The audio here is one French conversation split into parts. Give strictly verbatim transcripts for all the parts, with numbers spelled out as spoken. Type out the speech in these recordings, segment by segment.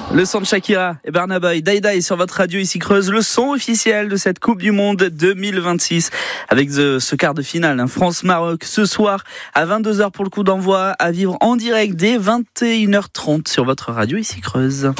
Le son de Shakira et Burna Boy, Die Die sur votre radio ici Creuse, le son officiel de cette Coupe du Monde deux mille vingt-six avec ce, ce quart de finale, hein, France-Maroc ce soir à vingt-deux heures pour le coup d'envoi, à vivre en direct dès vingt et une heures trente sur votre radio ici Creuse.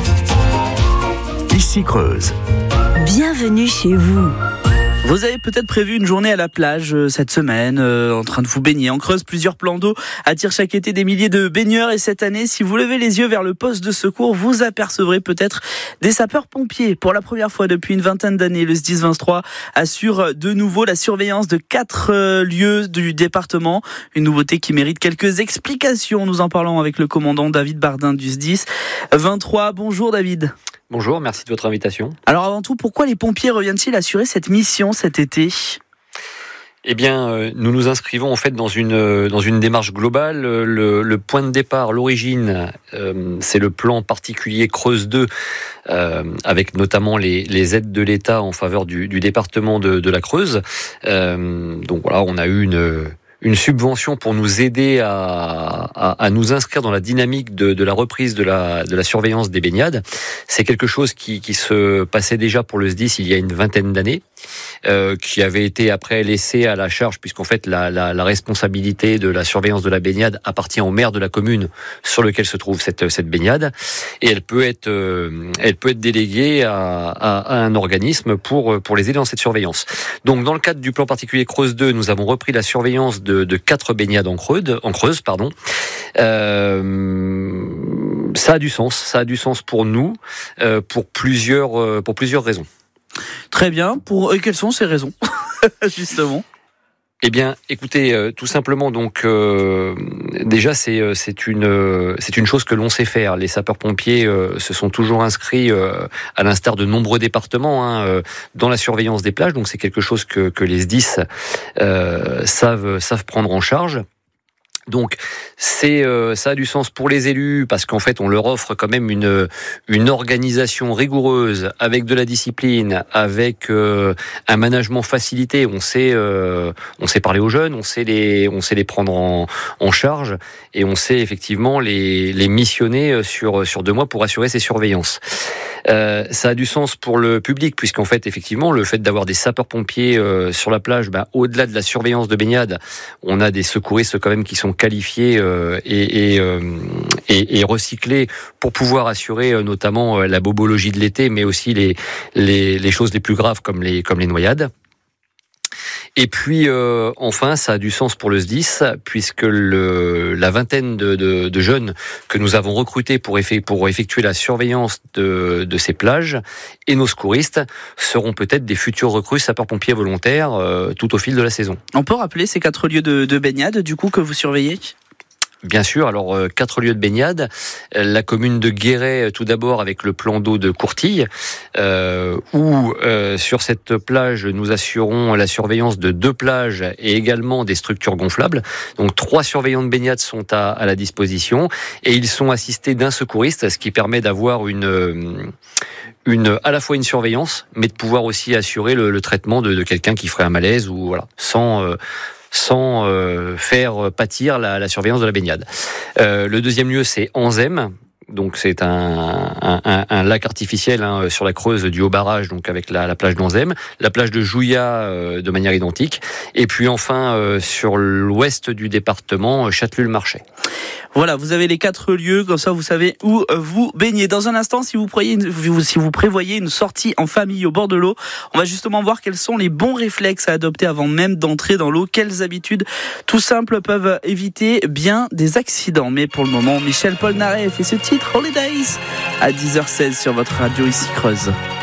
Ici Creuse. Bienvenue chez vous. Vous avez peut-être prévu une journée à la plage euh, cette semaine, euh, en train de vous baigner. En Creuse, plusieurs plans d'eau attirent chaque été des milliers de baigneurs. Et cette année, si vous levez les yeux vers le poste de secours, vous apercevrez peut-être des sapeurs-pompiers. Pour la première fois depuis une vingtaine d'années, le S D I S vingt-trois assure de nouveau la surveillance de quatre euh, lieux du département. Une nouveauté qui mérite quelques explications. Nous en parlons avec le commandant David Bardin du S D I S vingt-trois. Bonjour David. Bonjour, merci de votre invitation. Alors avant tout, pourquoi les pompiers reviennent-ils assurer cette mission cet été ? Eh bien, euh, nous nous inscrivons en fait dans une euh, dans une démarche globale. Le, le point de départ, l'origine, euh, c'est le plan particulier Creuse deux, euh, avec notamment les, les aides de l'État en faveur du, du département de, de la Creuse. Euh, donc voilà, on a eu une une subvention pour nous aider à, à, à nous inscrire dans la dynamique de, de la reprise de la, de la surveillance des baignades. C'est quelque chose qui, qui se passait déjà pour le S D I S il y a une vingtaine d'années, euh, qui avait été après laissé à la charge, puisqu'en fait la, la, la responsabilité de la surveillance de la baignade appartient au maire de la commune sur lequel se trouve cette, cette baignade, et elle peut être, euh, elle peut être déléguée à, à, à un organisme pour, pour les aider dans cette surveillance. Donc dans le cadre du plan particulier Creuse deux, nous avons repris la surveillance de, de quatre baignades en Creuse, en Creuse, pardon. Euh, ça a du sens, ça a du sens pour nous, euh, pour plusieurs, euh, pour plusieurs raisons. Très bien. Pour et quelles sont ces raisons, justement ? Eh bien, écoutez, euh, tout simplement, donc euh, déjà c'est euh, c'est une euh, c'est une chose que l'on sait faire. Les sapeurs-pompiers euh, se sont toujours inscrits, euh, à l'instar de nombreux départements, hein, euh, dans la surveillance des plages. Donc c'est quelque chose que que les S D I S euh, savent savent prendre en charge. Donc c'est euh, ça a du sens pour les élus parce qu'en fait on leur offre quand même une une organisation rigoureuse avec de la discipline, avec euh, un management facilité. On sait euh, on sait parler aux jeunes, on sait les on sait les prendre en en charge et on sait effectivement les les missionner sur sur deux mois pour assurer ces surveillances. Euh, ça a du sens pour le public puisqu'en fait effectivement le fait d'avoir des sapeurs-pompiers euh, sur la plage, bah, au-delà de la surveillance de baignade, on a des secouristes quand même qui sont qualifiés euh, et, et, euh, et, et recyclés pour pouvoir assurer euh, notamment euh, la bobologie de l'été, mais aussi les, les, les choses les plus graves comme les, comme les noyades. Et puis euh, enfin, ça a du sens pour le S D I S puisque le, la vingtaine de, de, de jeunes que nous avons recrutés pour, effet, pour effectuer la surveillance de, de ces plages et nos secouristes seront peut-être des futurs recrues sapeurs-pompiers volontaires euh, tout au fil de la saison. On peut rappeler ces quatre lieux de, de baignade du coup que vous surveillez ? Bien sûr, alors euh, quatre lieux de baignade, la commune de Guéret tout d'abord avec le plan d'eau de Courtille, euh, où euh, sur cette plage nous assurons la surveillance de deux plages et également des structures gonflables. Donc trois surveillants de baignade sont à, à la disposition et ils sont assistés d'un secouriste, ce qui permet d'avoir une une à la fois une surveillance, mais de pouvoir aussi assurer le, le traitement de, de quelqu'un qui ferait un malaise ou voilà sans euh, sans euh, faire pâtir la, la surveillance de la baignade. Euh, le deuxième lieu, c'est Anzem. Donc c'est un, un, un lac artificiel hein, sur la Creuse du Haut-Barrage, donc avec la, la plage d'Anzem, la plage de Jouillat euh, de manière identique, et puis enfin euh, sur l'ouest du département, Châtelus-le-Marchais. Voilà, vous avez les quatre lieux, comme ça vous savez où vous baignez. Dans un instant, si vous, prévoyez une, si vous prévoyez une sortie en famille au bord de l'eau, on va justement voir quels sont les bons réflexes à adopter avant même d'entrer dans l'eau. Quelles habitudes tout simples peuvent éviter bien des accidents. Mais pour le moment, Michel Polnareff fait ce titre, Holidays, à dix heures seize sur votre radio ici Creuse.